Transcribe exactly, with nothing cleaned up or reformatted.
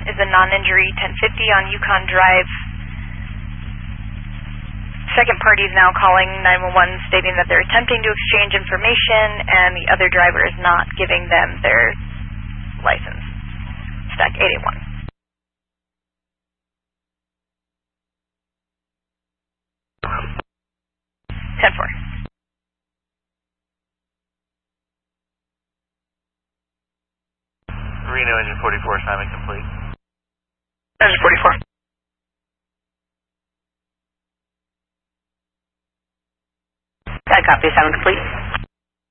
is a non-injury ten fifty on Yukon Drive. Second party is now calling nine one one stating that they're attempting to exchange information and the other driver is not giving them their license. Stack eight eight one. ten four. Reno engine forty-four, assignment complete. Engine forty-four. I copy, assignment complete.